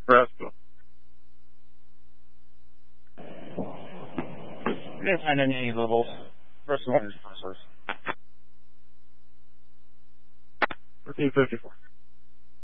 Nebraska. We didn't find any levels. First one is first. 1354.